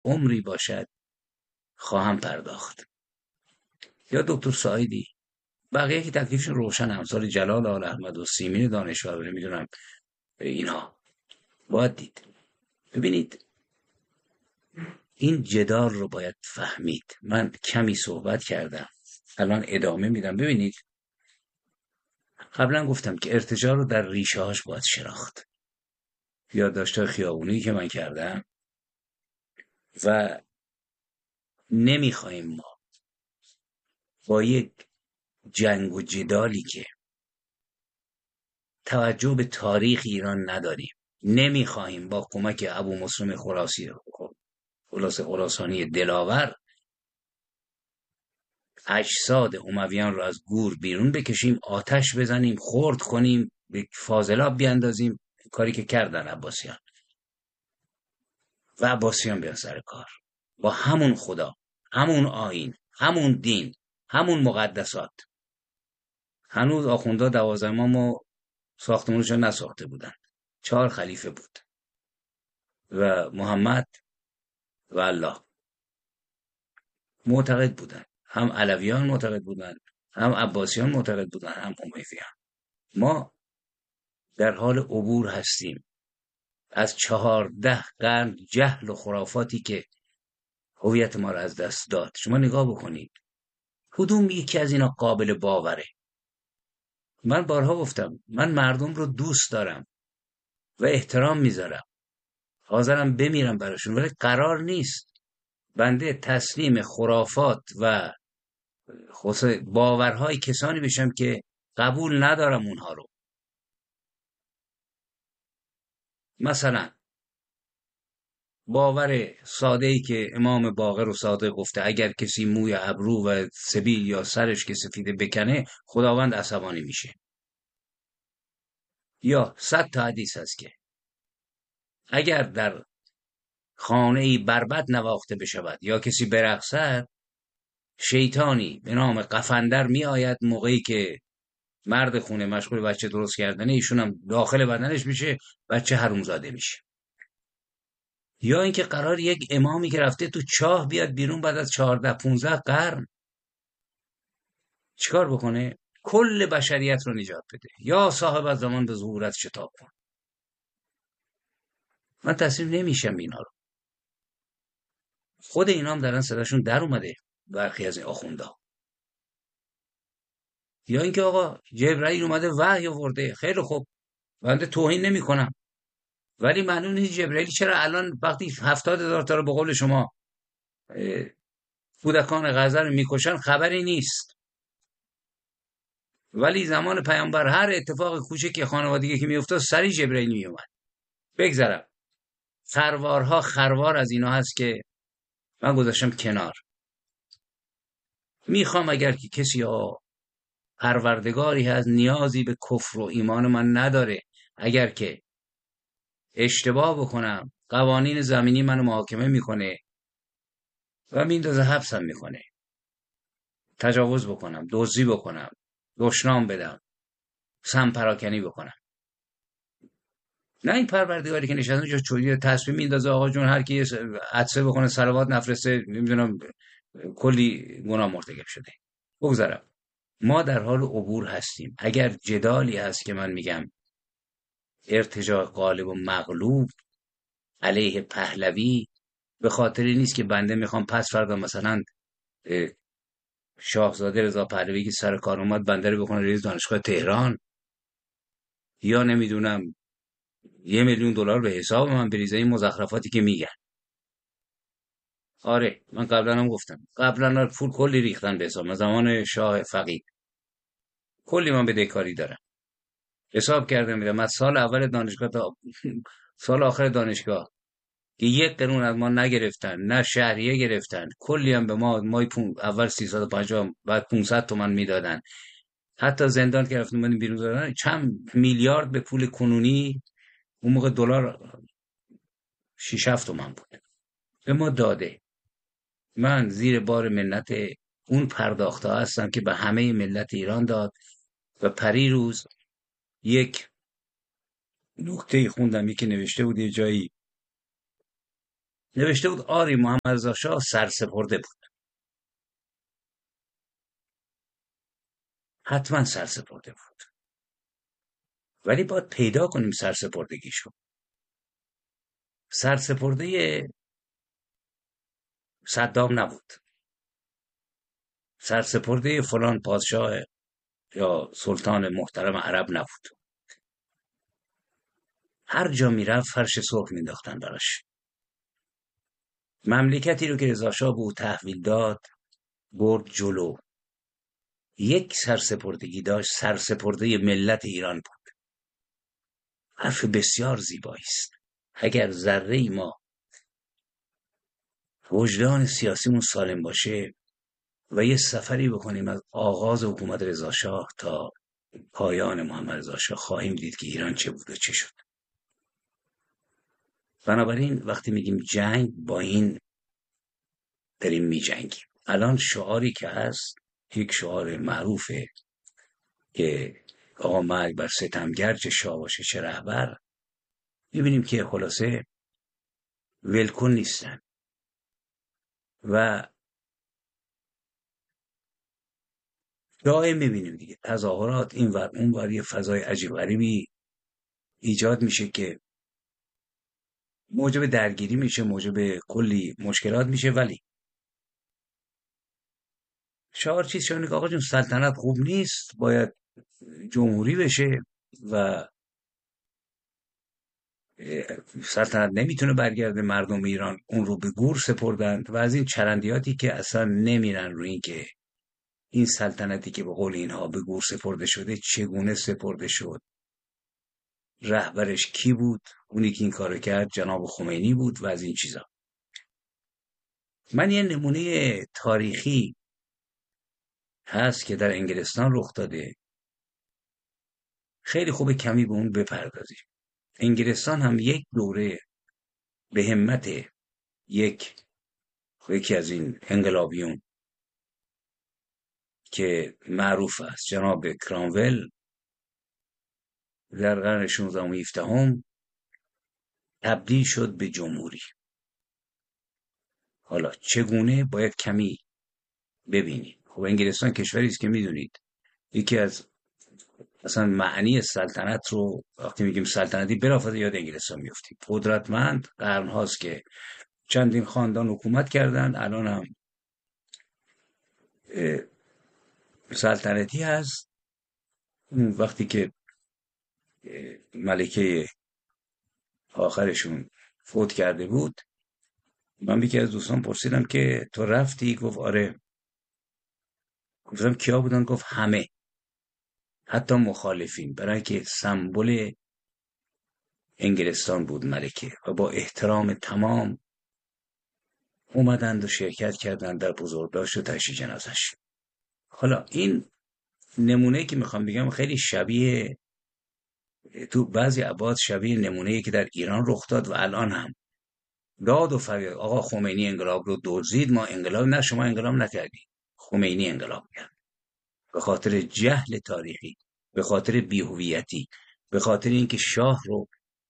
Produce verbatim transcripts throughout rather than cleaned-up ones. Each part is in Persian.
عمری باشد خواهم پرداخت. یا دکتر سعیدی، بقیه که تکلیفشون روشن، امثال جلال آل احمد و سیمین دانشور، نمیدونم اینا، باید دید. ببینید این جدال رو باید فهمید. من کمی صحبت کردم، الان ادامه میدم. ببینید قبلا گفتم که ارتجاع رو در ریشه هاش باید شناخت. یادداشت‌های خیابونی که من کردم و نمیخوایم ما با یک جنگ و جدالی که توجه به تاریخ ایران نداریم، نمیخواهیم با کمک ابو مسلم خراسی خلاص خراسانی دلاور اجساد امویان رو از گور بیرون بکشیم، آتش بزنیم، خرد کنیم، به فاضلاب بیاندازیم، کاری که کردن عباسیان و عباسیان بیان سر کار با همون خدا، همون آیین، همون دین، همون مقدسات. هنوز آخوندا دوازده امامو ساختمونشون نساخته بودن، چهار خلیفه بود و محمد و الله معتقد بودن، هم علویان معتقد بودن، هم عباسیان معتقد بودن، هم امیویان. ما در حال عبور هستیم از چهارده قرن جهل و خرافاتی که هویت ما را از دست داد. شما نگاه بکنید کدوم یکی از اینا قابل باوره؟ من بارها گفتم من مردم رو دوست دارم و احترام میذارم، حاضرم بمیرم براشون، ولی قرار نیست بنده تسلیم خرافات و باورهای کسانی بشم که قبول ندارم اونها رو. مثلا باور ساده‌ای که امام باقر و صادق گفته اگر کسی موی ابرو و سبیل یا سرش که سفیده بکنه خداوند عصبانی میشه. یا صد تا حدیث هست که اگر در خانه‌ای بربط نواخته بشود یا کسی برقصد، شیطانی به نام قفندر می آید موقعی که مرد خونه مشغول بچه درست کردنه، ایشون هم داخل بدنش میشه، بچه حرومزاده میشه. یا اینکه قرار یک امامی که رفته تو چاه بیاد بیرون بعد از چهارده پونزده قرن چیکار بکنه؟ کل بشریت رو نجات بده. یا صاحب از زمان به ظهورت شتاب کن. من تسلیم نمیشم اینا رو. خود اینا هم دارن صداشون در اومده، برخی از این آخوندا. یا اینکه آقا جبرائیل اومده وحی آورده، خیلی خوب، بنده توهین نمی کنم، ولی معلوم نیست جبرائیل چرا الان وقتی هفتاد هزار تا رو به قول شما کودکان غزه رو میکشن خبری نیست، ولی زمان پیامبر هر اتفاق کوچکی خانوادگی که میافتاد سری جبرائیل میومد. بگذرم، خروارها خروار از اینا هست که من گذاشتم کنار. میخوام اگر که کسی ها پروردگاری هست نیازی به کفر و ایمان من نداره، اگر که اشتباه بکنم قوانین زمینی منو محاکمه میکنه و میندازه حبسم میکنه، تجاوز بکنم، دزدی بکنم، دشنام بدم، سم پراکنی بکنم، نه این پروردگاری که نشسته اونجا چوری تصمیم میندازه آقا جون هر کی عطسه بکنه صلوات نفرسته نمیدونم کلی گناه مرتکب شده. بگذارم، ما در حال عبور هستیم. اگر جدالی هست که من میگم ارتجاع غالب و مغلوب علیه پهلوی، به خاطر نیست که بنده میخوام پس فردا مثلا شاهزاده رضا پهلوی که سر کار اومد بنده رو بکنه رئیس دانشگاه تهران، یا نمیدونم یه میلیون دلار به حساب من بریزه، این مزخرفاتی که میگن. آره من قبلا هم گفتم، قبلا پول کلی ریختن به حساب، من زمان شاه فقید کلی من بدهکاری دارم، حساب کردم میدم از سال اول دانشگاه تا سال آخر دانشگاه که یک قرون از ما نگرفتن، نه شهریه گرفتن، کلی هم به ما مای پون اول سیصد و پنجاه بعد پانصد تومن میدادن، حتی زندان که رفتیم من بیرون دادن چند میلیارد به پول کنونی، اون موقع دلار شش هفت تومن بود به ما داده. من زیر بار منت اون پرداخته هستم که به همه ملت ایران داد. و پری روز یک نکته خوندم، یکی نوشته بود یه جایی نوشته بود آری محمد رضا شاه سرسپرده بود، حتما سرسپرده بود، ولی باید پیدا کنیم سرسپردگیشو. سرسپرده صدام نبود، سرسپرده فلان پادشاه یا سلطان محترم عرب نبود. هر جا میرفت فرش سرخ مینداختن براش. مملکتی رو که رضا شاه به او تحویل داد برد جلو. یک سرسپردگی داشت، سرسپرده ملت ایران بود. حرف بسیار زیبایی است. اگر ذره ای ما وجدان سیاسیمون سالم باشه و یه سفری بکنیم از آغاز حکومت رضا شاه تا پایان محمد رضا شاه، خواهیم دید که ایران چه بود و چه شد. بنابراین وقتی میگیم جنگ، با این داریم میجنگیم. الان شعاری که هست، یک شعار معروفه که آقا مرگ بر ستمگر، چه شاه باشه چه رهبر. میبینیم که خلاصه ولکن نیستن و دائم میبینیم دیگه تظاهرات این ور اون ور، یه فضای عجیب غریبی ایجاد میشه که موجب درگیری میشه، موجب کلی مشکلات میشه. ولی شعار چیز شونه که آقا جون سلطنت خوب نیست، باید جمهوری بشه و سلطنت نمیتونه برگرده، مردم ایران اون رو به گور سپردند و از این چرندیاتی که اصلا نمیرن روی این که این سلطنتی که به قول اینها به گور سپرده شده چگونه سپرده شد، رهبرش کی بود، اونی که این کارو کرد جناب خمینی بود و از این چیزا. من یه نمونه تاریخی هست که در انگلستان رخ داده، خیلی خوبه کمی به اون بپردازیم. انگلستان هم یک دوره به همت یک یکی از این انقلابیون که معروف است جناب کرامول در قرن شانزدهم و هفدهم تبدیل شد به جمهوری. حالا چگونه باید کمی ببینید. خب انگلستان کشوری است که میدونید یکی از اصلا معنی سلطنت رو وقتی میگیم سلطنتی بلافاصله یاد انگلستان میفتیم. قدرتمند، قرن هاست که چندین خاندان حکومت کردن، الان هم سلطنتی هست. وقتی که ملکه آخرشون فوت کرده بود، من یکی از دوستان پرسیدم که تو رفتی؟ گفت آره. گفتم کیا بودن؟ گفت همه، حتی مخالفین، برای که سمبل انگلستان بود ملکه و با احترام تمام اومدند و شرکت کردند در بزرگداشت و تشییع جنازش. حالا این نمونه که میخوام بگم خیلی شبیه، تو بعضی ابعاد شبیه نمونه‌ای که در ایران رخ داد و الان هم داد و فریاد آقا خمینی انقلاب رو دزدید، ما انقلاب نه، شما انقلاب نکردید، خمینی انقلاب کرد. به خاطر جهل تاریخی، به خاطر بی‌هویتی، به خاطر اینکه شاه رو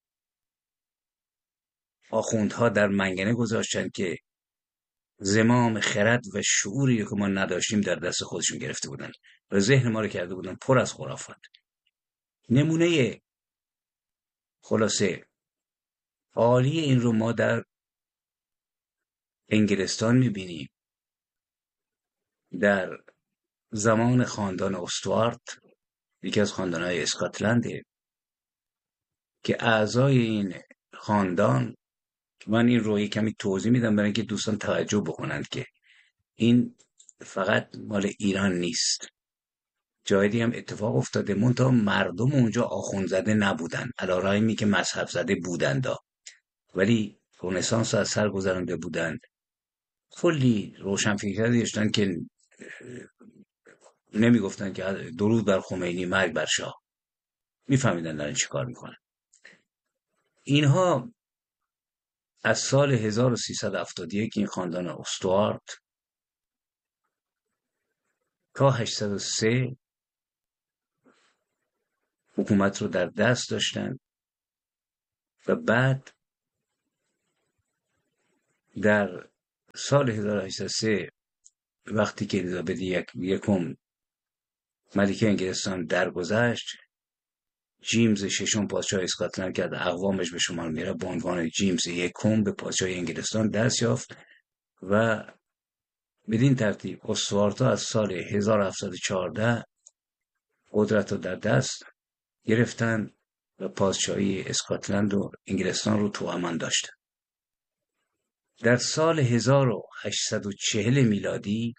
آخوندها در منگنه گذاشتن که زمام خرد و شعوری که ما نداشتیم در دست خودشون گرفته بودن و ذهن ما رو کرده بودن پر از خرافات. نمونه خلاصه عالی این رو ما در انگلستان میبینیم در زمان خاندان استوارت، یکی از خاندانهای اسکاتلنده که اعضای این خاندان، من این رو کمی توضیح میدم برای اینکه دوستان توجه بکنند که این فقط مال ایران نیست، جای دیگه هم اتفاق افتاده، منتها مردم اونجا آخوند زده نبودن، علی رغمی که مذهب زده بودند ولی رنسانس از سر گذرانده بودند. کلی روشنفکران داشتن که نمیگفتن که درود بر خمینی، مرگ بر شاه، میفهمیدن دارن چی کار میکنن. اینها از سال هزار و سیصد و هفتاد و یک این خاندان استوارت تا هشتصد و سه حکومت رو در دست داشتن و بعد در سال هزار و هشتصد و سه وقتی که الیزابت یک یکم ملکه انگلستان درگذشت، جیمز ششم پادشاه اسکاتلند که از اقوامش به شمار میره به عنوان جیمز یکم به پادشاهی انگلستان دست یافت و بدین ترتیب استوارتا از سال هزار و هفتصد و چهارده قدرت رو در دست گرفتن و پادشاهی اسکاتلند و انگلستان رو تو امان داشتن. در سال هزار و هشتصد و چهل میلادی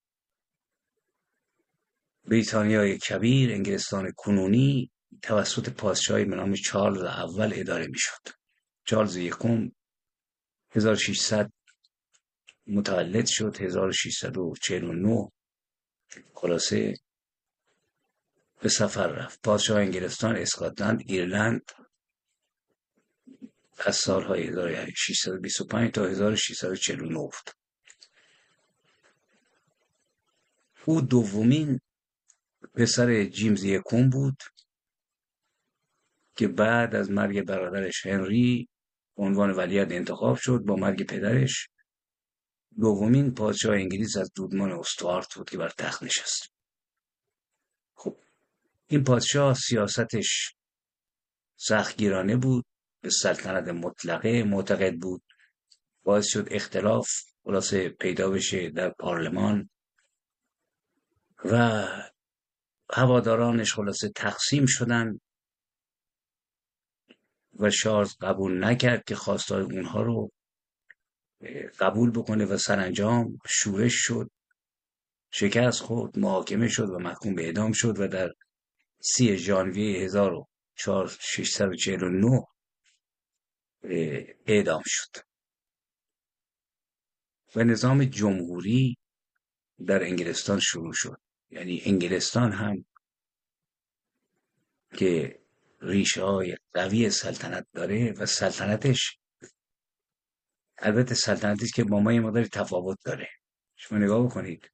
بریتانیای کبیر، انگلستان کنونی، توسط پادشاهی به نام چارلز اول اداره میشد. چارلز یکم هزار و ششصد متولد شد، هزار و ششصد و چهل و نه خلاصه به سفر رفت. پادشاه انگلستان، اسکاتلند، ایرلند از سالهای هزار و ششصد و بیست و پنج تا هزار و ششصد و چهل و نه بود. او دومین پسر جیمز یکم بود که بعد از مرگ برادرش هنری به عنوان ولیعهد انتخاب شد. با مرگ پدرش دومین پادشاه انگلیس از دودمان استوارت بود که بر تخت نشست. خب این پادشاه سیاستش سختگیرانه بود، به سلطنت مطلقه معتقد بود، باعث شد اختلاف خلاصه پیدا بشه در پارلمان و هوادارانش خلاصه تقسیم شدن و شارلز قبول نکرد که خواستای اونها رو قبول بکنه و سرانجام شورش شد، شکست خورد، محاکمه شد و محکوم به اعدام شد و در سی ژانویه هزار و ششصد و چهل و نه اعدام شد و نظام جمهوری در انگلستان شروع شد. یعنی انگلستان هم که ریشه های قوی سلطنت داره و سلطنتش البته سلطنتی است که با ما یه مقدار تفاوت داره. شما نگاه بکنید،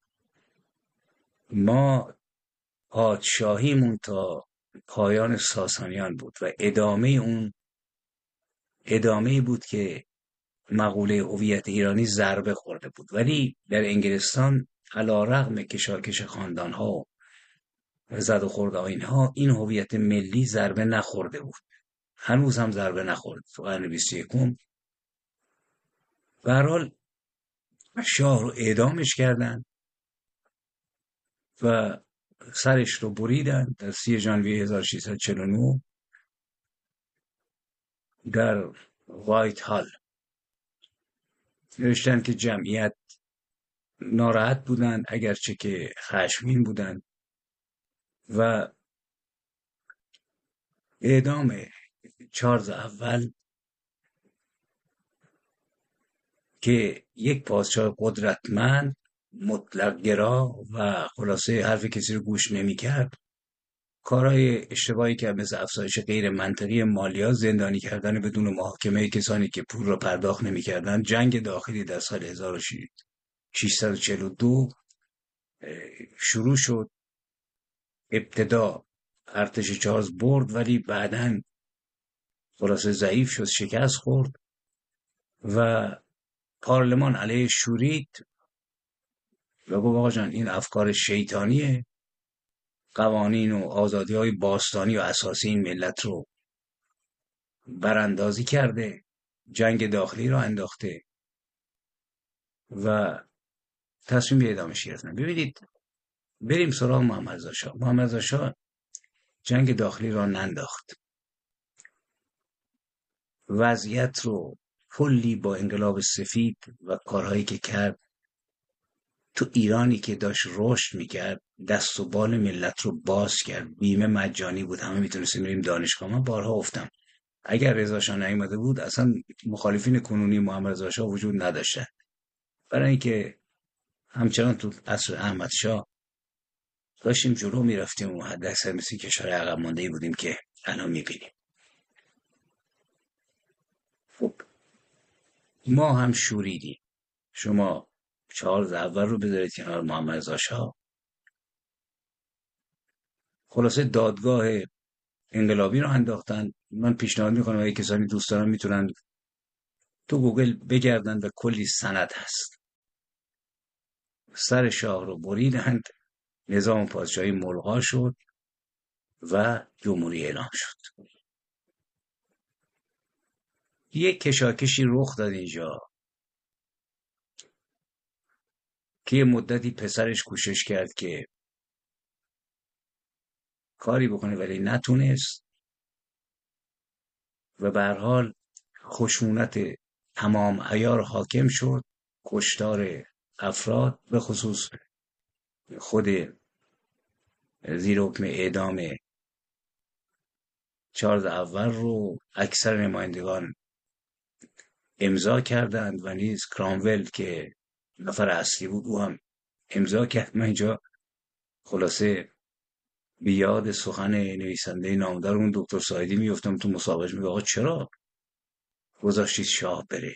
ما پادشاهیمون تا پایان ساسانیان بود و ادامه اون ادامه بود که مقوله هویت ایرانی ضربه خورده بود. ولی در انگلستان علی‌رغم کشاکش خاندان‌ها و زد و خورد آیین‌ها، این هویت ملی ضربه نخورده بود. هنوز هم ضربه نخورده. تو قرن بیست و یکم به هر حال شاه رو اعدامش کردن و سرش رو بریدن در سی ژانویه هزار و ششصد و چهل و نه در وایت هال. نوشتن که جمعیت ناراحت بودند اگرچه که خشمگین بودند و اعدام چارلز اول که یک پادشاه قدرتمند، مطلق گرا و خلاصه حرف کسی رو گوش نمی کرد، کارهای اشتباهی که مثل افزایش غیر منطقی مالیات، زندانی کردن بدون محاکمه کسانی که پول را پرداخت نمی کردن، جنگ داخلی در سال هزار و ششصد و چهل و دو شروع شد. ابتدا ارتش چارلز برد ولی بعداً خلاصه ضعیف شد، شکست خورد و پارلمان علیه شورید و گفت آقا جان این افکار شیطانیه، قوانین و آزادی های باستانی و اساسی این ملت رو براندازی کرده، جنگ داخلی رو انداخته و تصمیم به اعدامش گرفتن. ببینید، بریم سراغ محمد رضا شاه. محمد رضا شاه جنگ داخلی را ننداخت، وضعیت رو کلی با انقلاب سفید و کارهایی که کرد تو ایرانی که داشت رشد میکرد دست و بال ملت رو باز کرد. بیمه مجانی بود، همه میتونستیم بریم دانشگاه. من بارها گفتم اگر رضا شاه نیامده بود اصلا مخالفین کنونی محمد رضا شاه وجود نداشتن، برای اینکه همچنان تو عصر احمد شاه داشتیم جلو میرفتیم و حد اکثر مثل کشور عقب مانده‌ای بودیم که الان میبینیم. خب ما هم شوریدیم. شما چارلز اول رو بذارید کنار محمد رضا شاه. خلاصه دادگاه انقلابی رو انداختن. من پیشنهاد میکنم اگه کسانی دوست دارن میتونن تو گوگل بگردن و کلی سند هست. سر شاه رو بریدند، نظام پادشاهی ملغا شد و جمهوری اعلام شد. یک کشاکشی رخ داد اینجا که یه مدتی پسرش کوشش کرد که کاری بکنه ولی نتونست و به هر حال خشونت تمام عیار حاکم شد، کشتار افراد به خصوص خود زیر حکم اعدام چارلز اول رو اکثر نمایندگان امضا کردند و نیز کرامول که نفر اصلی بود او هم امضا کرد. من اینجا خلاصه بیاد سخن نویسنده نامدار اون دکتر سایدی میفتم تو مصاحبهش، میگه آقا چرا گذاشتید شاه بره،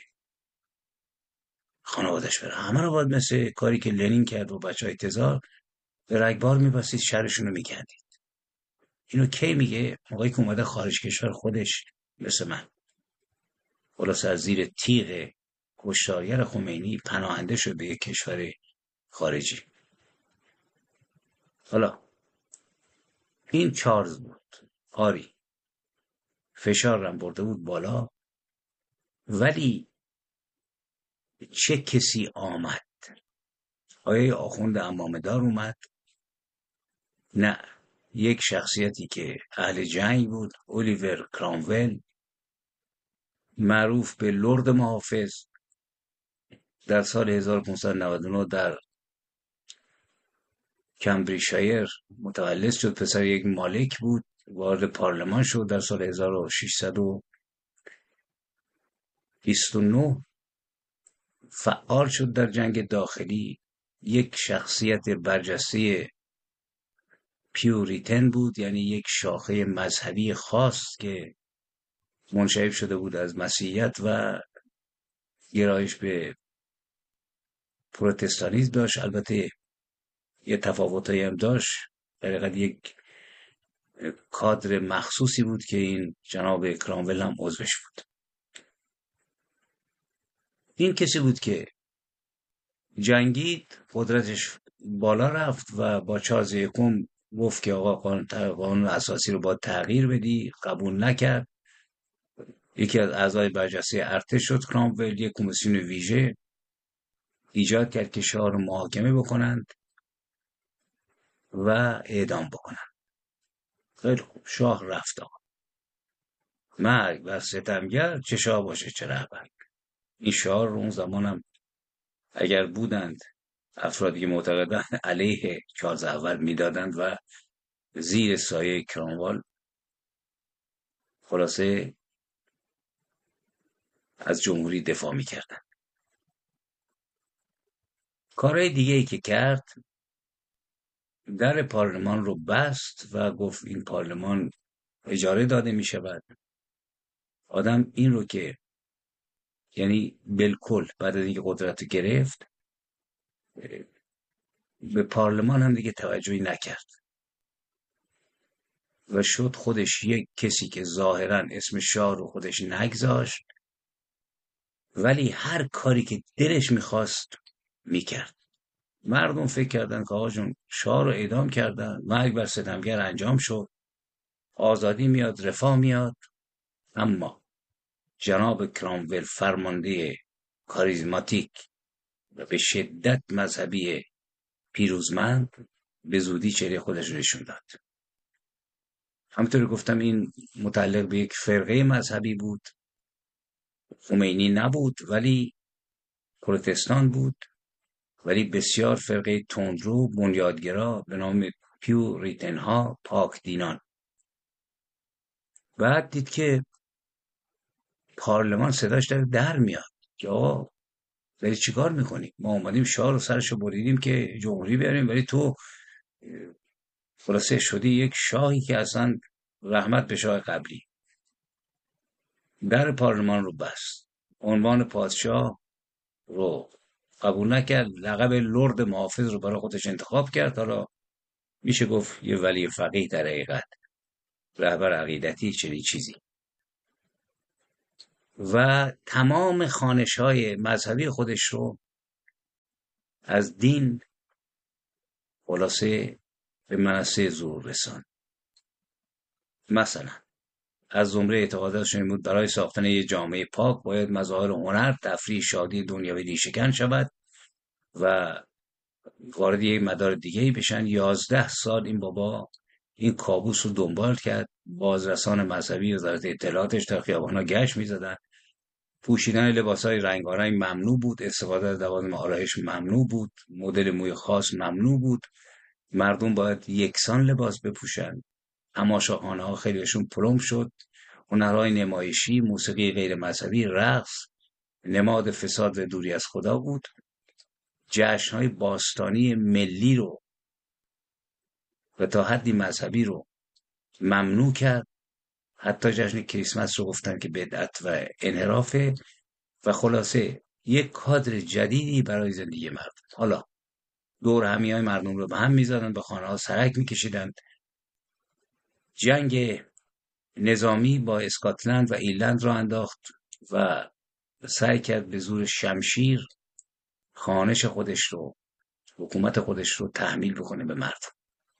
خانوادش بره، همه رو باید مثل کاری که لنین کرد و بچه های تزار به رگبار میبستید، شرشون رو میکندید. اینو کی میگه؟ موقعی که اومده خارج کشور خودش مثل من خلاص از زیر تیغ کشتارگر خمینی پناهنده شد به یک کشور خارجی. حالا این چارلز بود، آری فشار رم برده بود بالا، ولی چه کسی آمد؟ آیا آخوند عمامه‌دار اومد؟ نه، یک شخصیتی که اهل جنگ بود، الیور کرامول، معروف به لرد محافظ، در سال هزار و پانصد و نود و نه در کمبریشایر متولد شد. پسر یک مالک بود، وارد پارلمان شد در سال هزار و ششصد و بیست و نه، فعال شد در جنگ داخلی. یک شخصیت برجسته پیوریتن بود، یعنی یک شاخه مذهبی خاص که منشعب شده بود از مسیحیت و گرایش به پروتستانیسم داشت. البته یه تفاوتایی هم داشت، در حقیقت یک کادر مخصوصی بود که این جناب کرامول هم عضوش بود. این کسی بود که جنگید، قدرتش بالا رفت و با چارلز یکم گفت که آقا قانون اساسی رو باید تغییر بدی، قبول نکرد. یکی از اعضای برجسته ارتش شد کرامول، یک کمیسیون ویژه ایجاد کرد که شاه رو محاکمه بکنند و اعدام بکنند. خیلی خوب، شاه رفت. آقا مرگ بر ستمگر، چه شاه باشه چه رهبر. این شعار رو اون زمانم اگر بودند افرادی که معتقدن علیه چارلز اول میدادند و زیر سایه کرامول خلاصه از جمهوری دفاع میکردند. کارهای دیگه ای که کرد، در پارلمان رو بست و گفت این پارلمان اجاره داده می شود. آدم این رو که یعنی بالکل بعد از اینکه قدرت گرفت به پارلمان هم دیگه توجهی نکرد و شد خودش یک کسی که ظاهرا اسم شاه رو خودش نگذاشت، ولی هر کاری که دلش میخواست میکرد. مردم فکر کردن که آقا جون شاه رو اعدام کردن، مرگ بر ستمگر انجام شد، آزادی میاد، رفاه میاد. اما جناب کرامول فرمانده کاریزماتیک و به شدت مذهبی پیروزمند به زودی چهره خودش رو نشون داد. همونطور گفتم این متعلق به یک فرقه مذهبی بود، خمینی نبود ولی پروتستان بود، ولی بسیار فرقه تندرو بنیادگرا به نام پیوریتن ها، پاک دینان. بعد دید که پارلمان صداش داره در میاد که آقا داری چیکار میکنی؟ ما اومدیم شاه رو سرشو بریدیم که جمهوری بیاریم، ولی تو خلاصه شدی یک شاهی که اصلا رحمت به شاه قبلی. در پارلمان رو بست، عنوان پادشاه رو قبول نکرد، لقب لرد محافظ رو برای خودش انتخاب کرد. حالا میشه گفت یه ولی فقیه در حقیقت، رهبر عقیدتی، چنین چیزی. و تمام خوانش‌های مذهبی خودش رو از دین خلاصه به منصه ظهور رساند. مثلا از زمره اعتقاداتشون بود برای ساختن یک جامعه پاک باید مظاهر هنر، تفریح، شادی دنیوی ریشه‌کن شود و وارد یک مدار دیگه‌ای بشن. یازده سال این بابا این کابوس رو دنبال کرد. بازرسان مذهبی وزارت اطلاعاتش در خیابان‌ها گشت می‌زدن. پوشیدن لباس‌های رنگارنگ ممنوع بود، استفاده از لوازم آرایش ممنوع بود، مدل موی خاص ممنوع بود. مردم باید یکسان لباس بپوشن. تماشاخانه‌ها خیلیشون پلم شد. هنرهای نمایشی، موسیقی غیر مذهبی، رقص نماد فساد و دوری از خدا بود. جشن‌های باستانی ملی رو و تا حدی مذهبی رو ممنوع کرد. حتی جشن کریسمس رو گفتن که بدعت و انحرافه و خلاصه یک کادر جدیدی برای زندگی مردم. حالا دور همیای مردم رو به هم می‌زدن، به خانه‌ها سرک می‌کشیدند. جنگ نظامی با اسکاتلند و ایرلند را انداخت و سعی کرد به زور شمشیر خانش خودش رو، حکومت خودش رو تحمیل بکنه به مردم.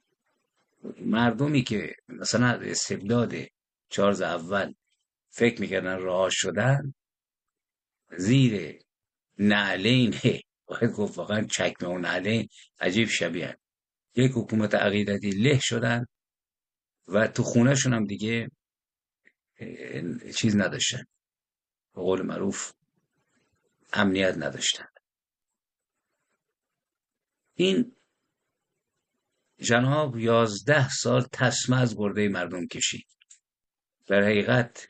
مردمی که مثلا استبداد چارلز اول فکر میکردن رها شدن، زیر نعلین باید گفت واقعا چکمه و نعلین عجیب شبیه یک حکومت عقیدتی له شدن و تو خونهشون هم دیگه چیز نداشتن، به قول معروف امنیت نداشتن. این جناب یازده سال تسمه از گرده مردم کشید. در حقیقت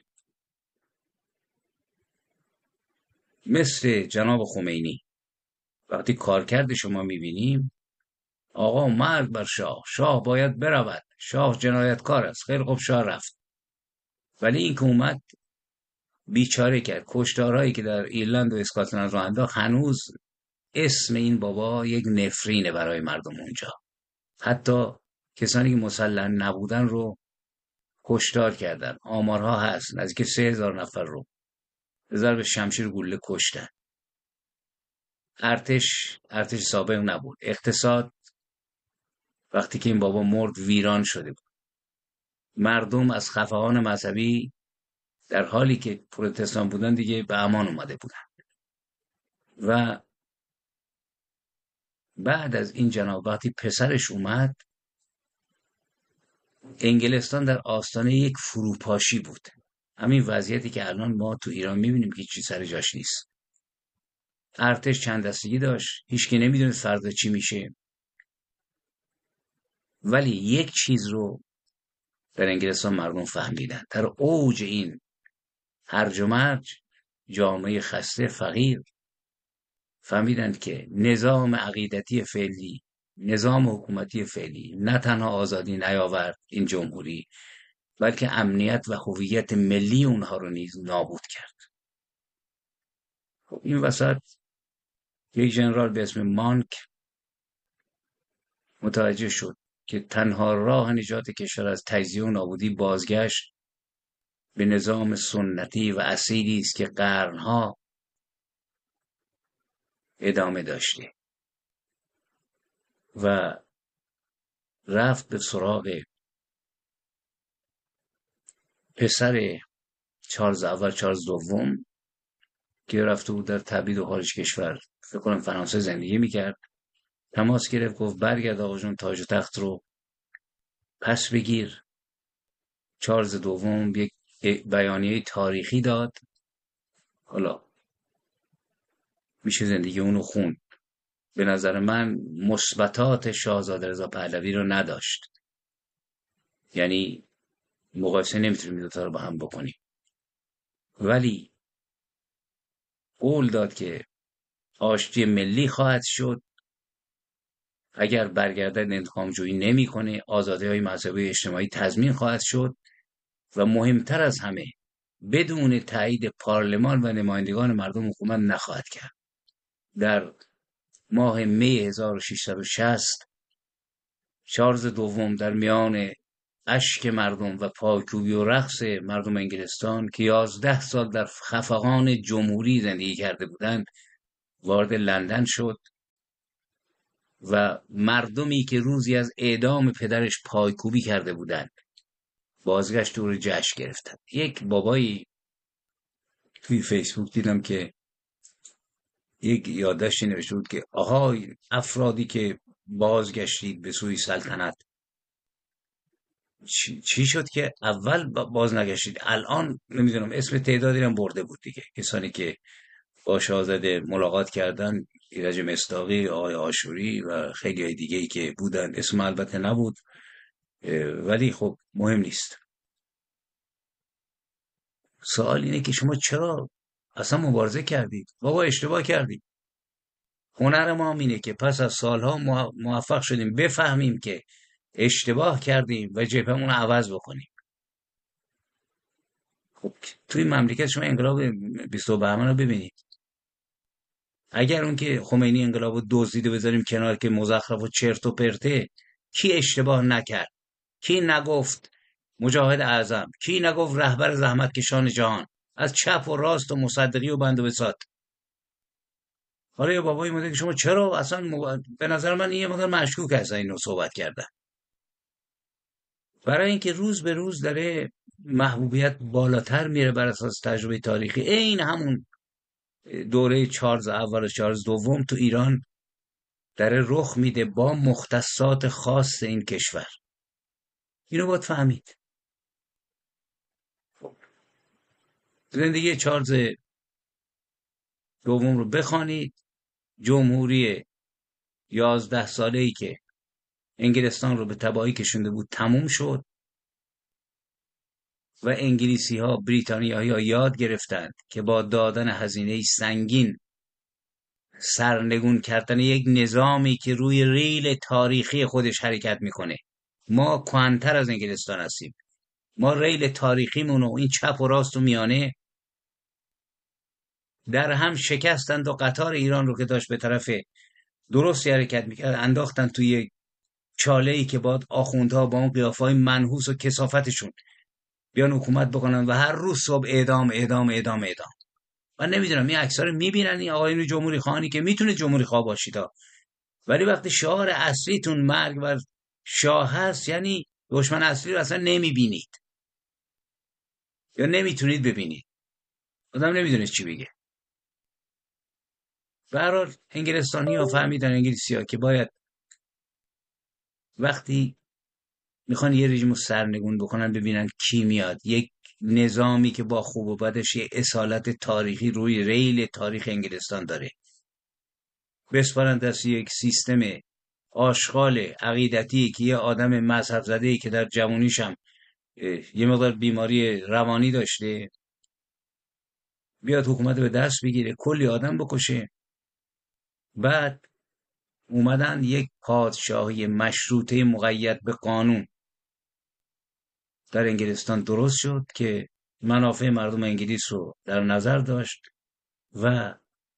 مثل جناب خمینی وقتی کارکرد شما میبینیم، آقا مرگ بر شاه، شاه باید برود، شاه جنایتکار است. خیلی خوب شاه رفت، ولی این که اومد بیچاره کرد. کشتارهایی که در ایرلند و اسکاتلند رو انداخت هنوز اسم این بابا یک نفرینه برای مردم اونجا. حتی کسانی که مسلح نبودن رو کشتار کردن. آمارها هست نزدیک سه هزار نفر رو به ضرب شمشیر گوله کشتن. ارتش ارتش سابق نبود. اقتصاد وقتی که این بابا مرد ویران شده بود. مردم از خفقان مذهبی در حالی که پروتستان بودن دیگه به امان اومده بودن. و بعد از این جناب وقتی پسرش اومد، انگلستان در آستانه یک فروپاشی بود. همین وضعیتی که الان ما تو ایران میبینیم که چیزی سر جاش نیست. ارتش چند دستگی داشت، هیچکی نمیدونه فردا چی میشه. ولی یک چیز رو در انگلستان مردم فهمیدن. در اوج این هرج و مرج، جامعه خسته فقیر فهمیدند که نظام عقیدتی فعلی، نظام حکومتی فعلی نه تنها آزادی نیاورد این جمهوری، بلکه امنیت و هویت ملی اونها رو نیز نابود کرد. خب این وسط یک ژنرال به اسم مانک متوجه شد که تنها راه نجات کشور از تجزیه و نابودی بازگشت به نظام سنتی و اصیلی است که قرنها ادامه داشته و رفت به سراغ پسر چارلز اول، چارلز دوم، که رفته بود در تبعید و خارج کشور، فکر کنم فرانسه زندگی میکرد. تماس گرفت، گفت برگرد آقا جون، تاج و تخت رو پس بگیر. چارلز دوم یک بیانیه تاریخی داد. حالا میشه زندگی اونو خوند. به نظر من مثبتات شاهزاده رضا پهلوی رو نداشت. یعنی مقایسه نمیتونیم این دوتا رو با هم بکنیم. ولی قول داد که آشتی ملی خواهد شد اگر برگردد، انتقام جویی نمی کنه، آزادی های مذهبی اجتماعی تضمین خواهد شد و مهمتر از همه بدون تایید پارلمان و نمایندگان مردم حکومت نخواهد کرد. در ماه می هزار و ششصد و شصت چارلز دوم در میان اشک مردم و پایکوبی و رقص مردم انگلستان که یازده سال در خفقان جمهوری زندگی کرده بودند وارد لندن شد و مردمی که روزی از اعدام پدرش پایکوبی کرده بودند بازگشت او رو جشن گرفتند. یک بابایی توی فیسبوک دیدم که یک یادداشتی نوشته بود که آهای افرادی که بازگشتید به سوی سلطنت، چی, چی شد که اول باز نگشتید؟ الان نمیدونم اسم تعدادی هم برده بود دیگه، کسانی که با شاهزاده ملاقات کردن، ایرج مصداقی، آقای آشوری و خیلی های دیگه ای که بودن، اسم البته نبود ولی خب مهم نیست. سوال اینه که شما چرا اصلا مبارزه کردید؟ بابا اشتباه کردید. هنر ما اینه که پس از سالها موفق شدیم بفهمیم که اشتباه کردیم و جبهمون رو عوض بکنیم. خب توی مملکت شما انقلاب بیست و بهمن رو ببینید. اگر اون که خمینی انقلاب رو دزدیده بذاریم کنار که مزخرف و چرت و پرته، کی اشتباه نکرد؟ کی نگفت مجاهد اعظم؟ کی نگفت رهبر زحمتکشان جهان؟ از چپ و راست و مصدقی و بند و بساط. حالا یه بابایی میگه که شما چرا اصلا مب... به نظر من این یه مقدار مشکوک است اینو صحبت کردن. برای اینکه روز به روز داره محبوبیت بالاتر میره بر اساس تجربه تاریخی. این همون دوره چارلز اول و چارلز دوم تو ایران داره رخ میده با مختصات خاص این کشور. اینو باید فهمید. زندگی چارلز دوم رو بخوانید. جمهوری یازده ساله‌ای که انگلستان رو به تباهی کشونده بود تموم شد و انگلیسی ها بریتانیایی ها یاد گرفتند که با دادن هزینه سنگین سرنگون کردن یک نظامی که روی ریل تاریخی خودش حرکت میکنه. ما کهن‌تر از انگلستان هستیم. ما ریل تاریخیمون و این چپ و راست و میانه در هم شکستند و قطار ایران رو که داشت به طرف درست حرکت میکرد انداختن توی یک چاله‌ای که بعد آخوندها با اون قیافه‌های منحوس و کثافتشون بیان حکومت بکنن و هر روز صبح اعدام اعدام اعدام اعدام. من نمیدونم این عکس‌ها رو میبینن این آقایون جمهوری خواهانی که میتونه جمهوری خواه باشید ها، ولی وقتی شعار اصلیتون مرگ بر شاه هست یعنی دشمن اصلی رو اصلا نمیبینید یا نمیتونید ببینید. آدم نمیدونه چی بگه. به هر حال انگلستانی ها فهمیدن، انگلیسی ها، که باید وقتی میخوان یه رژیم رو سرنگون بکنن ببینن کی میاد. یک نظامی که با خوب و بدش یه اصالت تاریخی روی ریل تاریخ انگلستان داره، بسپارن دست یک سیستم آشغال عقیدتی که یه آدم مذهب زده‌ای که در جوانیش هم یه مقدار بیماری روانی داشته بیاد حکومت به دست بگیره، کلی آدم بکشه. بعد اومدن یک پادشاهی مشروطه مقید به قانون در انگلستان درست شد که منافع مردم انگلیس رو در نظر داشت و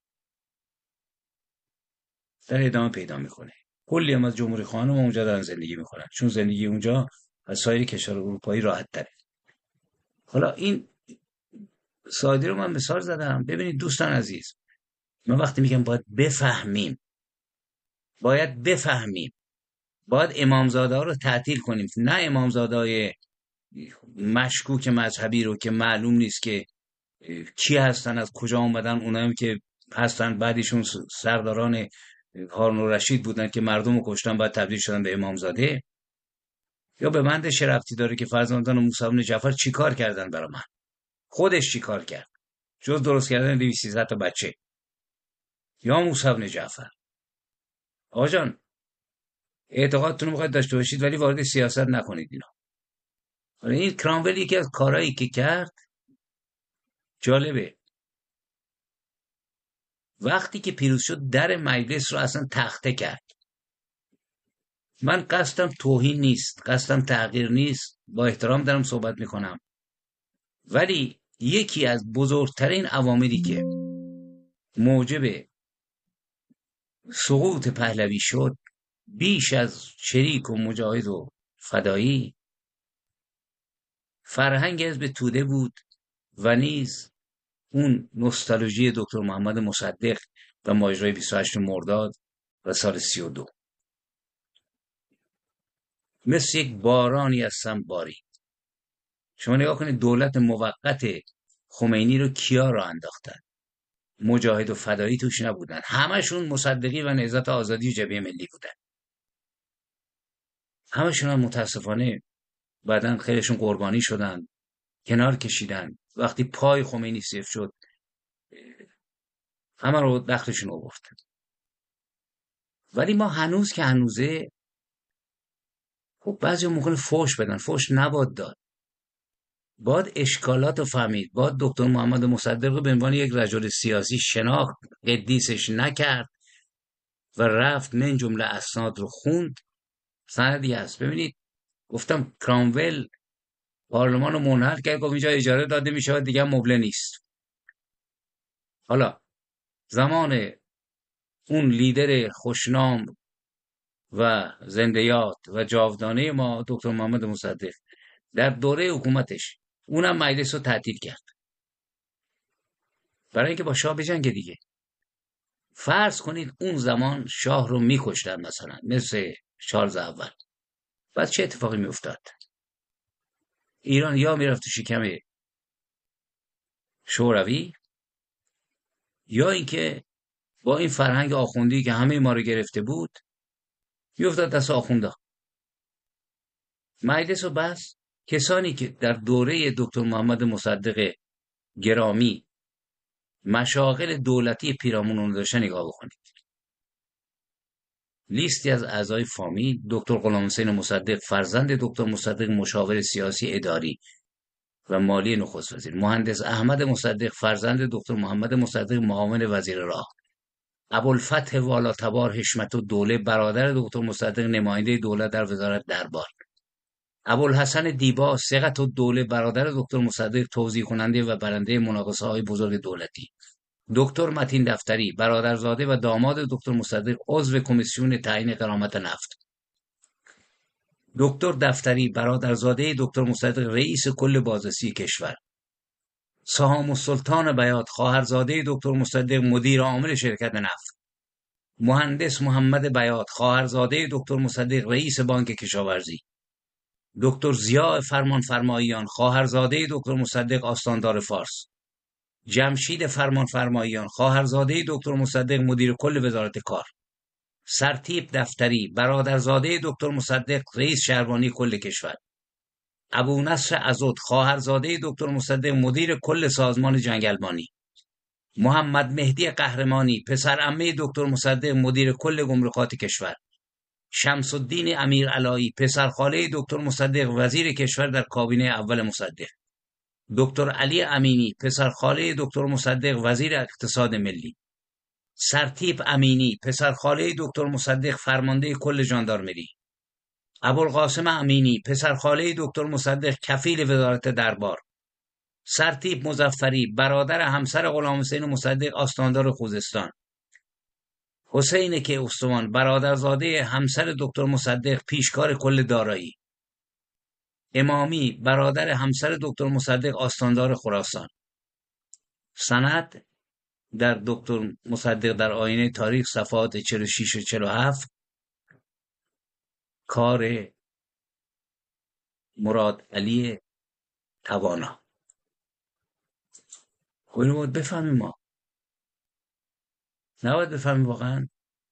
در ادامه پیدا میکنه. کلی هم از جمهوری خانم اونجا دارن زندگی میکنن چون زندگی اونجا از سایر کشور اروپایی راحت تره. حالا این سعودی رو من مثال زدم. ببینید دوستان عزیز، من وقتی میگم باید بفهمیم باید بفهمیم باید امامزاده ها رو تعطیل کنیم، نه امامزاده های مشکوک مذهبی رو که معلوم نیست که کی هستن، از کجا اومدن. اونایی که هستن بعدشون سرداران هارون الرشید بودن که مردم رو کشتن بعد تبدیل شدن به امامزاده. یا به من چه ربطی داره که فرزندان موسی بن جعفر چیکار کردن برای من؟ خودش چیکار کرد جز درست کردن دویست و سیزده تا بچه؟ یا موسی بن جعفر. آقا جان اعتقادتون رو میخواید داشته باشید ولی وارد سیاست نکنید اینا. این کرامول یکی از کارهایی که کرد جالبه. وقتی که پیروز شد در مجلس رو اصلا تخته کرد. من قصدم توهین نیست، قصدم تحقیر نیست، با احترام دارم صحبت میکنم، ولی یکی از بزرگترین عواملی که موجب سقوط پهلوی شد بیش از شریک و مجاهد و فدایی فرهنگ حزب توده بود و نیز اون نوستالژی دکتر محمد مصدق و ماجرای بیست و هشتم مرداد و سال سی و دو مثل یک بارانی از سم بارید. شما نگاه کنید دولت موقت خمینی رو کیا را انداختن؟ مجاهد و فدایی توش نبودن، همشون مصدقی و نهضت آزادی و جبهه ملی بودن. همشون هم متاسفانه بعدن خیلیشون قربانی شدن، کنار کشیدن. وقتی پای خمینی سیف شد همه رو دختشون آورد. ولی ما هنوز که هنوزه خب بعضی ممکنه فوش بدن، فوش نباد داد، باید اشکالات رو فهمید. باید دکتر محمد مصدق رو به عنوان یک رجل سیاسی شناخت، قدیسش نکرد و رفت من جمله اسناد رو خوند. سندی هست، ببینید گفتم کرامول پارلمان رو منحل کرد، گفت اینجا اجاره داده میشه و دیگه مبله نیست. حالا زمان اون لیدر خوشنام و زنده‌یاد و جاودانه ما دکتر محمد مصدق در دوره حکومتش اونم مجلس رو تعطیل کرد برای اینکه با شاه بجنگه دیگه. فرض کنید اون زمان شاه رو میکشتن مثلا مثل چارلز اول، بعد چه اتفاقی میافتاد؟ ایران یا میرفت تو شکم شوروی، یا اینکه با این فرهنگ آخوندی که همه ما رو گرفته بود میافتاد دست آخوندا. مجلس و بس کسانی که در دوره دکتر محمد مصدق گرامی مشاغل دولتی پیرامون رو داشتن نگاه بکنید. لیستی از اعضای فامیل: دکتر غلامحسین مصدق فرزند دکتر مصدق مشاور سیاسی اداری و مالی نخست وزیر، مهندس احمد مصدق فرزند دکتر محمد مصدق معاون وزیر راه، ابوالفتح والاتبار حشمت الدوله برادر دکتر مصدق نماینده دولت در وزارت دربار، ابوالحسن دیبا ثقت الدوله برادر دکتر مصدق توضیح کننده و برنده مناقصه های بزرگ دولتی، دکتر متین دفتری برادرزاده و داماد دکتر مصدق عضو کمیسیون تعیین غرامت نفت، دکتر دفتری برادرزاده دکتر مصدق رئیس کل بازرسی کشور، سهام السلطان بیات خواهرزاده دکتر مصدق مدیر عامل شرکت نفت، مهندس محمد بیات خواهرزاده دکتر مصدق رئیس بانک کشاورزی، دکتر ضیاء فرمانفرماییان خواهرزاده دکتر مصدق آستاندار فارس، جمشید فرمانفرماییان خواهرزاده دکتر مصدق مدیر کل وزارت کار، سرتیپ دفتری برادرزاده دکتر مصدق رئیس شهربانی کل کشور، ابو نصر عضد خواهرزاده دکتر مصدق مدیر کل سازمان جنگلبانی، محمد مهدی قهرمانی پسر عمه دکتر مصدق مدیر کل گمرکات کشور، شمس الدین امیر علایی پسر خاله دکتر مصدق وزیر کشور در کابینه اول مصدق، دکتر علی امینی پسر خاله دکتر مصدق وزیر اقتصاد ملی، سرتیپ امینی پسر خاله دکتر مصدق فرمانده کل ژاندارمری، ابوالقاسم امینی پسر خاله دکتر مصدق کفیل وزارت دربار، سرتیپ مظفری برادر همسر غلامحسین مصدق آستاندار خوزستان، حسین کیخسروان برادرزاده همسر دکتر مصدق پیشکار کل دارایی، امامی برادر همسر دکتر مصدق آستاندار خراسان. سند در دکتر مصدق در آینه تاریخ صفحات چهل و شش و چهل و هفت. کار مراد علی توانا. خب اینو باید بفهمیم، ما نباید بفهمیم واقعا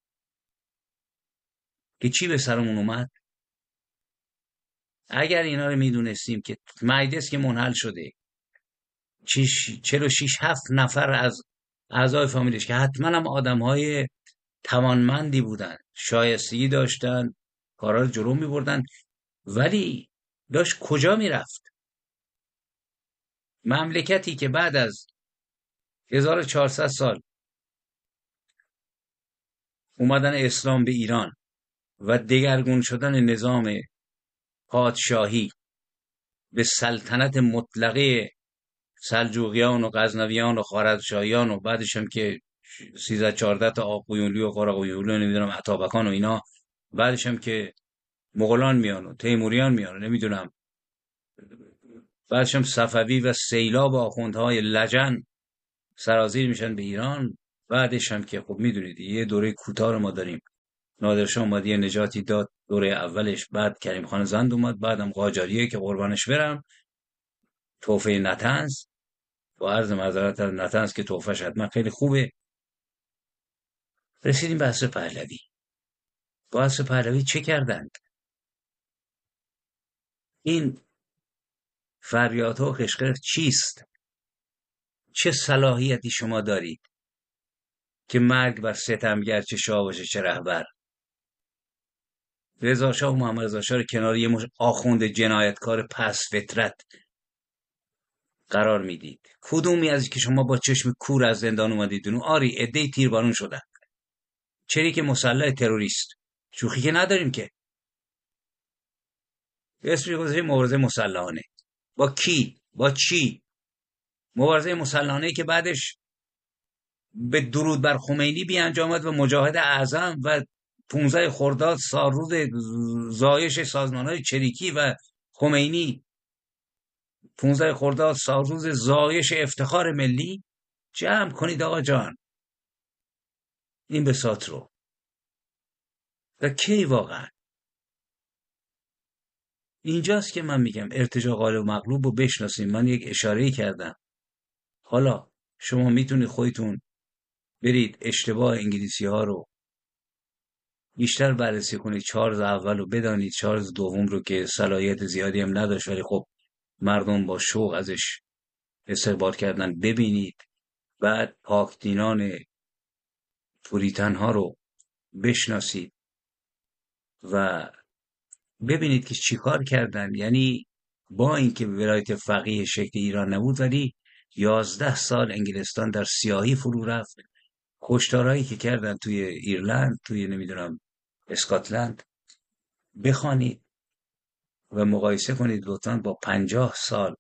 که چی به سرمون اومد. اگر اینا رو میدونستیم که مجلس که منحل شده چهل و شش هفت نفر از اعضای فامیلش که حتما هم آدم های توانمندی بودن، شایستگی داشتن، کارا رو جلو می بردن، ولی داشت کجا می رفت؟ مملکتی که بعد از هزار و چهارصد سال اومدن اسلام به ایران و دگرگون شدن نظام پادشاهی به سلطنت مطلقه سلجوقیان و غزنویان و خوارزمشاهیان و بعدش هم که سیزده چهارده تا آقویونلی و قاراقویونلی و نمیدونم اتابکان و اینا، بعدش هم که مغولان میان و تیموریان میان و نمیدونم بعدش هم صفوی و سیلاب آخوندهای لجن سرازیر میشن به ایران. بعدش هم که خب میدونید یه دوره کوتاه رو ما داریم. نادرشاه اومد یه نجاتی داد دوره اولش، بعد کریم خان زند اومد، بعدم قاجاریه که قربانش برم، توفه نطنز با عرض معذرت از نطنز که توفهش حتما خیلی خوبه. رسیدیم به عصر پهلوی. با عصر پهلوی چه کردند؟ این فریادها و خشخش چیست؟ چه صلاحیتی شما دارید که مرگ بر ستمگر چه شاه باشه چه رهبر؟ رضا شاه و محمد رضا شاه رو کنار یه مش آخوند جنایتکار پس فطرت قرار میدید. کدومی از که شما با چشم کور از زندان اومدید اون؟ آری عده‌ای تیربارون شدن، چری که مسلح تروریست، شوخی که نداریم که. اسمش گذاشتیم مبارزه مسلحانه. با کی؟ با چی؟ مبارزه مسلحانه که بعدش به درود بر خمینی بیانجامد و مجاهد اعظم و پانزده خرداد سالروز زایش سازمان‌های چریکی و خمینی، پانزده خرداد سالروز زایش افتخار ملی. جمع کنید آقا جان این بساط رو. و کی واقعا؟ اینجاست که من میگم ارتجاع غالب و مغلوب رو بشناسیم. من یک اشاره‌ای کردم. حالا شما میتونید خودتون برید اشتباه انگلیسی ها رو بیشتر بررسی کنید، چارلز اول رو بدانید، چارلز دوم رو که صلاحیت زیادی هم نداشت ولی خب مردم با شوق ازش استقبال کردن ببینید. بعد پاکدینان پوریتن ها رو بشناسید و ببینید که چیکار کردن. یعنی با اینکه ولایت فقیه شکل ایران نبود ولی یازده سال انگلستان در سیاهی فرو رفت. کشتارهایی که کردن توی ایرلند، توی نمیدونم اسکاتلند، بخوانید و مقایسه کنید لطفاً با پنجاه سال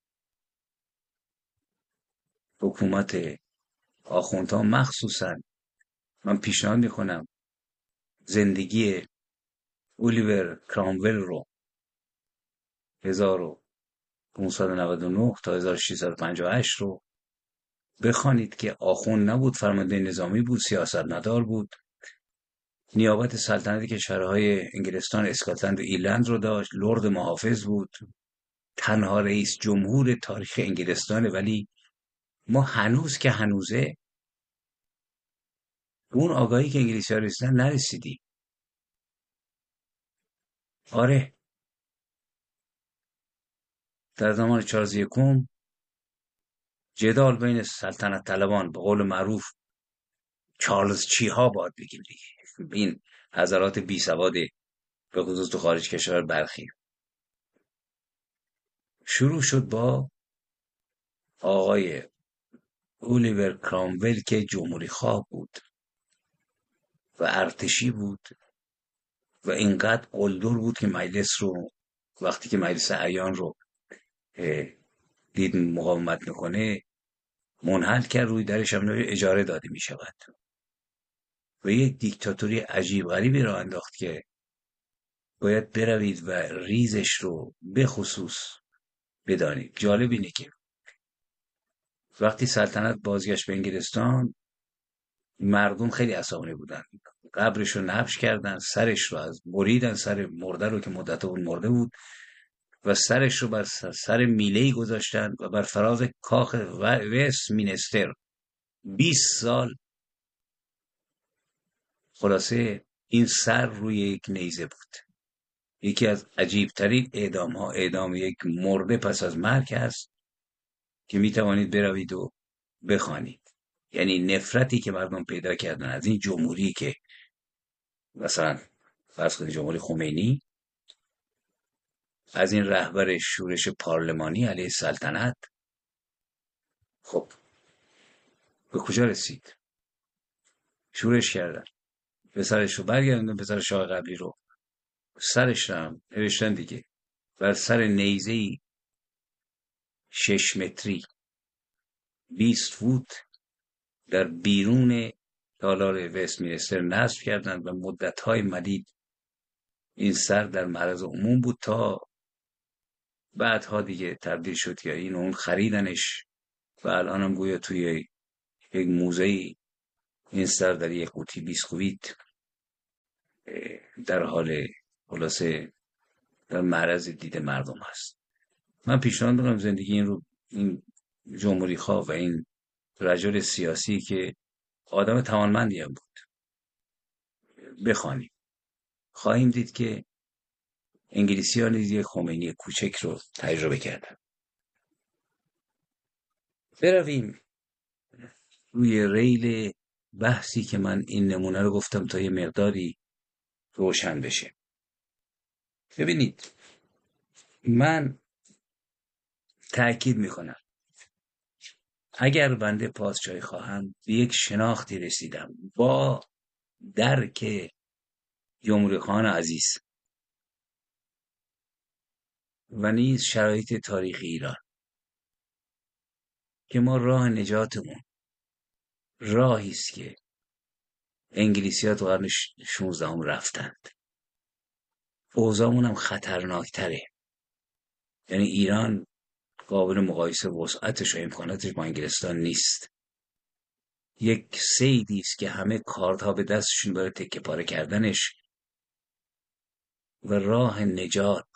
حکومت آخوندها. مخصوصاً من پیشنهاد میکنم زندگی اولیور کرامول رو هزار و پانصد و نود و نه تا هزار و ششصد و پنجاه و هشت رو بخوانید که آخوند نبود، فرمانده نظامی بود، سیاستمدار بود، نیابت سلطنت کشورهای انگلستان، اسکاتلند و ایرلند رو داشت، لرد محافظ بود، تنها رئیس جمهور تاریخ انگلستانه. ولی ما هنوز که هنوزه اون آگاهی که انگلیسی ها رسیدن نرسیدیم. آره در زمان چارلز یکم جدال بین سلطنت طلبان، به قول معروف چارلز چی ها باید بگیم دیگه، این حضرات بی سواد به خصوص تو خارج کشور برخی، شروع شد با آقای اولیور کرامول که جمهوری خواه بود و ارتشی بود و اینقدر قلدر بود که مجلس رو وقتی که مجلس اعیان رو دید مقاومت میکنه منحل کرد، روی درش هم اجاره داده میشود و یک دیکتاتوری عجیب غریبی را انداخت که باید بروید و ریزش رو به خصوص بدانید. جالب اینه که وقتی سلطنت بازگشت به انگلستان مردم خیلی عصبانی بودن، قبرش رو نبش کردن، سرش رو از بریدن، سر مرده رو که مدت بود مرده بود و سرش رو بر سر میله‌ای گذاشتن و بر فراز کاخ وست مینستر بیست سال. خلاصه این سر روی یک نیزه بود. یکی از عجیبترین اعدام ها اعدام یک مرده پس از مرگ است که می توانید بروید و بخوانید. یعنی نفرتی که مردم پیدا کردن از این جمهوری که مثلا فرض کنید جمهوری خمینی، از این رهبر شورش پارلمانی علیه سلطنت، خب به کجا رسید؟ شورش کردن، پسرش رو برگردوندن، پسر شاه قبلی رو، سرش رو هم نوشتن دیگه بر سر نیزه‌ای شش متری بیست فوت در بیرون تالار وستمینستر نصب کردند و مدت‌های مدید این سر در معرض عموم بود تا بعدها دیگه تبدیل شد که این اون خریدنش و الان هم گویا توی یک موزه‌ای این سر در یک قوطی بیسکویت در حال خلاصه در معرض دید مردم هست. من پیشنهاد میکنم زندگی این رو این جمهوری خواه و این رجل سیاسی که آدم توانمندی هم بود بخوانیم، خواهیم دید که انگلیسی ها نیز یک خمینی کوچک رو تجربه کردن. برویم روی ریل بحثی که من این نمونه رو گفتم تا یه مقداری روشن بشه. ببینید، من تأکید میکنم اگر بنده پادشاهی خواهم به یک شناختی رسیدم با درک جمهوری خان عزیز و نیز شرایط تاریخی ایران که ما راه نجاتمون راهی است که انگلیسی‌ها تو قرن شانزدهم رفتند، اوضاعمون هم خطرناکتره. یعنی ایران قابل مقایسه وسعتش و امکاناتش با انگلستان نیست. یک صیدی است که همه کارت‌ها به دستشون برای تکه پاره کردنش و راه نجات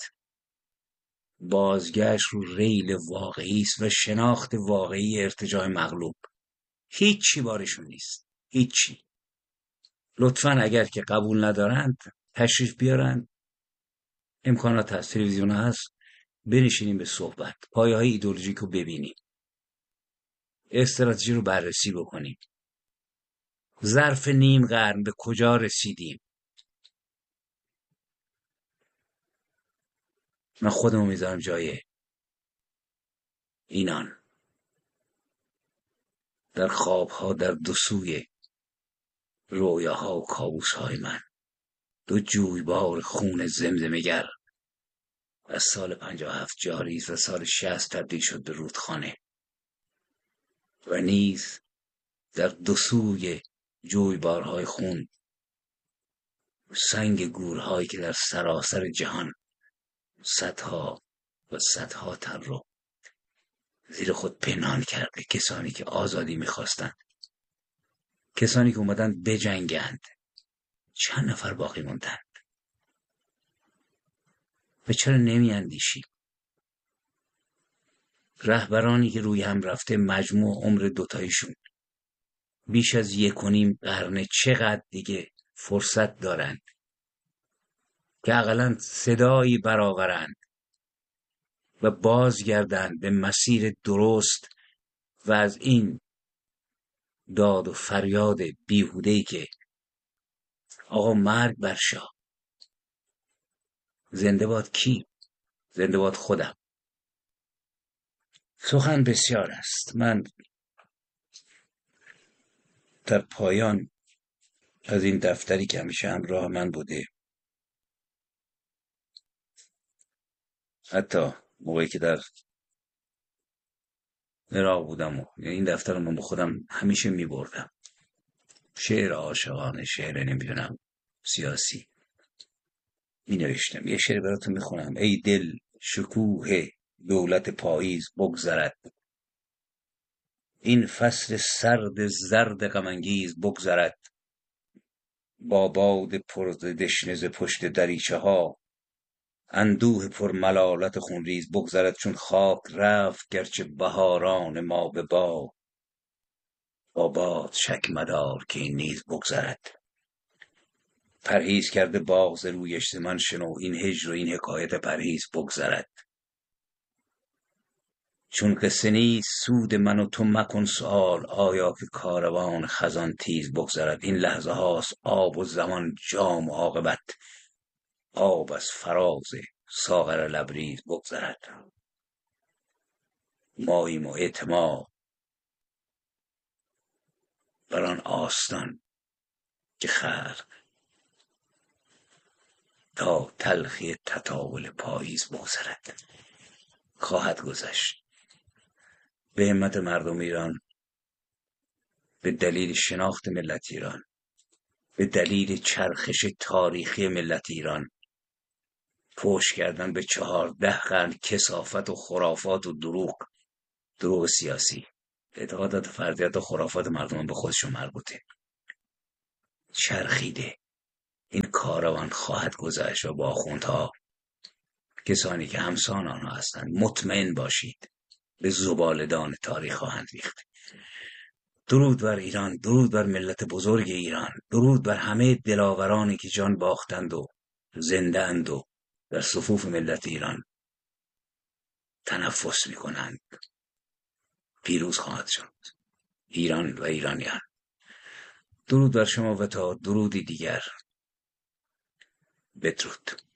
بازگشت رو ریل واقعی است و شناخت واقعی ارتجاع مغلوب. هیچی بارشون نیست، هیچی. لطفاً اگر که قبول ندارند تشریف بیارن، امکانات هست، تلویزیون هست، بنشینیم به صحبت، پایه های ایدئولوژیک رو ببینیم، استراتژی رو بررسی بکنیم، ظرف نیم قرن به کجا رسیدیم. من خودمو میذارم جای اینان، در خوابها، در دو سوی رویاها و کابوسهای من، دو جویبار خون زمزمه‌گر از سال پنجاه و هفت جاری است و سال شصت تبدیل شد به رودخانه و نیز در دو سوی جویبارهای خون سنگ گورهایی که در سراسر جهان صدها و صدها تن رو زیر خود پنهان کرده. کسانی که آزادی میخواستند، کسانی که اومدن بجنگند، چند نفر باقی موندند و چرا نمی اندیشیم؟ رهبرانی که روی هم رفته مجموع عمر دوتایشون بیش از یک و نیم قرن چقدر دیگه فرصت دارند که اقلاً صدایی برآورند و بازگردند به مسیر درست و از این داد و فریاد بیهوده‌ای که آقا مرگ بر شاه، زنده باد کی؟ زنده باد خودم. سخن بسیار است. من در پایان از این دفتری که همیشه همراه من بوده، حتی موقعی که در عراق بودم و این دفتر رو من با خودم همیشه می بردم، شعر عاشقانه، شعر نمیدونم سیاسی می نوشتم. یه شعر براتون می خونم: ای دل شکوه دولت پاییز بگذرد، این فصل سرد زرد غم انگیز بگذرد، با باد پر دشنه ز پشت دریچه ها، اندوه پر ملالت خونریز بگذرد. چون خاک رفت گرچه بهاران ما به باد، با باد شک مدار که این نیز بگذرد. پرهیز کرده باغ ز رویش ز من شنو، این هجر و این حکایت پرهیز بگذرد. چون قصه نیست سود من و تو مکن سؤال، آیا که کاروان خزان تیز بگذرد. این لحظه هاست آب و زمان جام و عاقبت، آب از فراز ساغر لبریز بگذرد. ماییم و اعتماد بر آن آستان که خلق تا تلخی تطاول پاییز بگذرد. خواهد گذشت. به همت مردم ایران، به دلیل شناخت ملت ایران، به دلیل چرخش تاریخی ملت ایران، فحش کردن به چهارده قرن کثافت و خرافات و دروغ، دروغ سیاسی، اعتقادات فردیت و خرافات مردم به خودشون مربوطه، چرخیده. این کاروان خواهد گذشت و با آخوندها، کسانی که همسان آنها هستند، مطمئن باشید به زباله‌دان تاریخ خواهند ریخت. درود بر ایران، درود بر ملت بزرگ ایران، درود بر همه دلاورانی که جان باختند و زنده اند و در صفوف ملت ایران تنفس میکنند. پیروز خواهد شد ایران و ایرانیان. درود بر شما و تا درودی دیگر، بدرود.